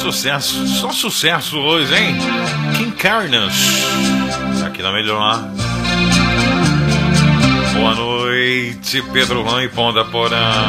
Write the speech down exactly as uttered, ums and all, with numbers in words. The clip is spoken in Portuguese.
sucesso, só sucesso hoje, hein? Kim Carnes, aqui na Melhor. Boa noite, Pedro Rã e Ponda Porã.